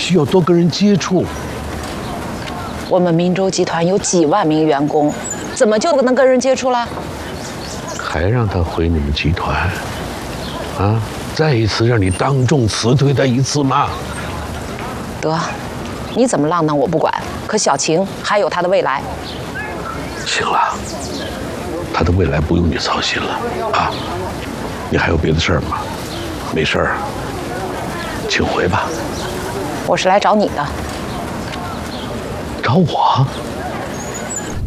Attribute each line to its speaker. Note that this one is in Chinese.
Speaker 1: 需要多跟人接触。
Speaker 2: 我们明州集团有几万名员工，怎么就不能跟人接触了？
Speaker 1: 还让他回你们集团？啊，再一次让你当众辞退他一次吗？
Speaker 2: 得，你怎么浪荡我不管，可小晴还有她的未来。
Speaker 1: 行了，他的未来不用你操心了啊。你还有别的事儿吗？没事儿，请回吧。
Speaker 2: 我是来找你的。
Speaker 1: 找我？